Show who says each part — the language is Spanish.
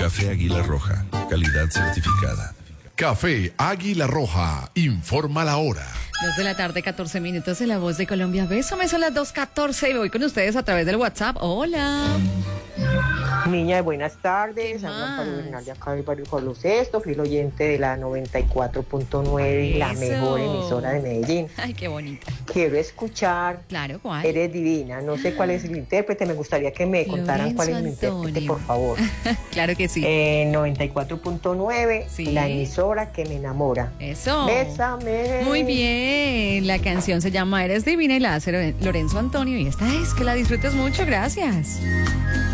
Speaker 1: Café Águila Roja, calidad certificada.
Speaker 2: Café Águila Roja, informa la hora.
Speaker 3: 2 de la tarde, 14 minutos de La Voz de Colombia. Bésame, son las 2:14 y voy con ustedes a través del WhatsApp. Hola.
Speaker 4: Niña, buenas tardes.
Speaker 3: ¿Qué
Speaker 4: Habla Amparo
Speaker 3: más?
Speaker 4: Bernal de acá del barrio Pablo VI, fiel oyente de la 94.9, la
Speaker 3: Eso.
Speaker 4: mejor emisora de Medellín.
Speaker 3: Ay, qué bonita.
Speaker 4: Quiero escuchar
Speaker 3: Claro, ¿cuál?
Speaker 4: Eres Divina. No sé cuál es el intérprete, me gustaría que me contaran cuál es el
Speaker 3: Lorenzo
Speaker 4: intérprete,
Speaker 3: Antonio.
Speaker 4: por favor.
Speaker 3: Claro que sí.
Speaker 4: 94.9,
Speaker 3: Sí.
Speaker 4: la emisora que me enamora.
Speaker 3: Eso.
Speaker 4: Bésame.
Speaker 3: Muy bien. La canción se llama Eres Divina y la hace Lorenzo Antonio. Y esta es que la disfrutes mucho. Gracias.